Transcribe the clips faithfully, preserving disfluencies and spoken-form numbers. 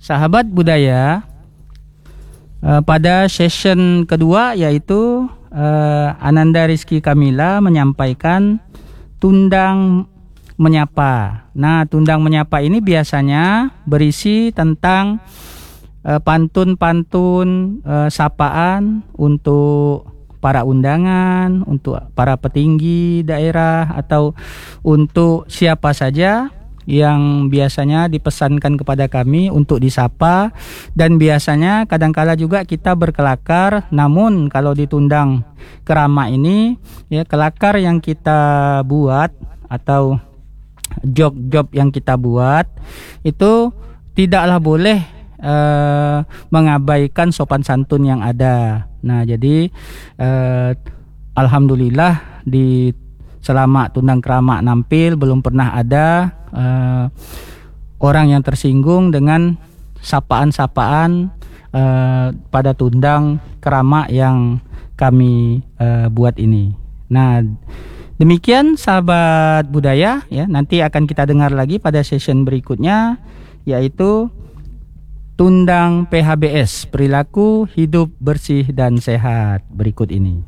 Sahabat budaya, eh, pada session kedua yaitu eh, Ananda Rizky Kamila menyampaikan tundang menyapa. Nah, tundang menyapa ini biasanya berisi tentang eh, pantun-pantun eh, sapaan untuk para undangan, untuk para petinggi daerah, atau untuk siapa saja yang biasanya dipesankan kepada kami untuk disapa. Dan biasanya kadangkala juga kita berkelakar, namun kalau ditundang kerama ini ya, kelakar yang kita buat atau job-job yang kita buat itu tidaklah boleh eh, mengabaikan sopan santun yang ada. Nah, jadi eh, alhamdulillah di selama tundang kerama nampil belum pernah ada uh, orang yang tersinggung dengan sapaan-sapaan uh, pada tundang kerama yang kami uh, buat ini. Nah, demikian sahabat budaya ya, nanti akan kita dengar lagi pada session berikutnya, yaitu tundang P H B S, perilaku hidup bersih dan sehat, berikut ini.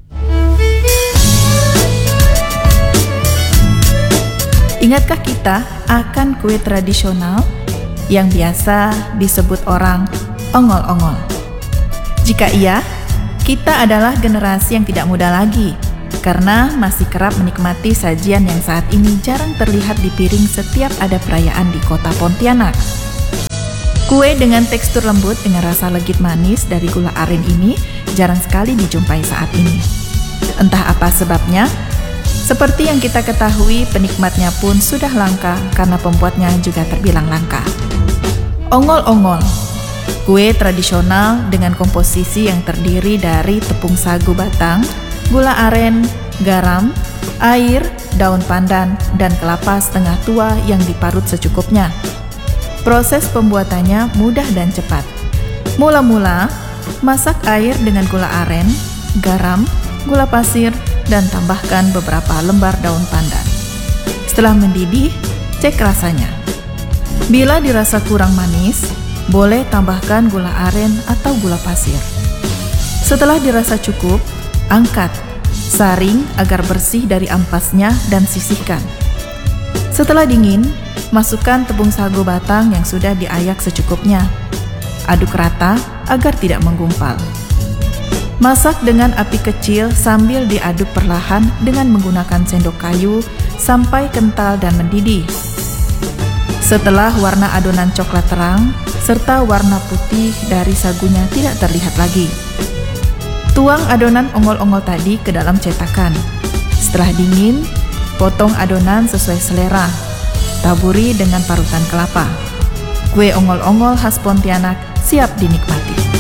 Ingatkah kita akan kue tradisional yang biasa disebut orang ongol-ongol? Jika iya, kita adalah generasi yang tidak muda lagi, karena masih kerap menikmati sajian yang saat ini jarang terlihat di piring setiap ada perayaan di kota Pontianak. Kue dengan tekstur lembut dengan rasa legit manis dari gula aren ini jarang sekali dijumpai saat ini. Entah apa sebabnya, seperti yang kita ketahui, penikmatnya pun sudah langka karena pembuatnya juga terbilang langka. Ongol-ongol, kue tradisional dengan komposisi yang terdiri dari tepung sagu batang, gula aren, garam, air, daun pandan, dan kelapa setengah tua yang diparut secukupnya. Proses pembuatannya mudah dan cepat. Mula-mula, masak air dengan gula aren, garam, gula pasir, dan tambahkan beberapa lembar daun pandan. Setelah mendidih, cek rasanya. Bila dirasa kurang manis, boleh tambahkan gula aren atau gula pasir. Setelah dirasa cukup, angkat, saring agar bersih dari ampasnya dan sisihkan. Setelah dingin, masukkan tepung sagu batang yang sudah diayak secukupnya. Aduk rata agar tidak menggumpal. Masak dengan api kecil sambil diaduk perlahan dengan menggunakan sendok kayu sampai kental dan mendidih. Setelah warna adonan coklat terang serta warna putih dari sagunya tidak terlihat lagi, tuang adonan ongol-ongol tadi ke dalam cetakan. Setelah dingin, potong adonan sesuai selera. Taburi dengan parutan kelapa. Kue ongol-ongol khas Pontianak siap dinikmati.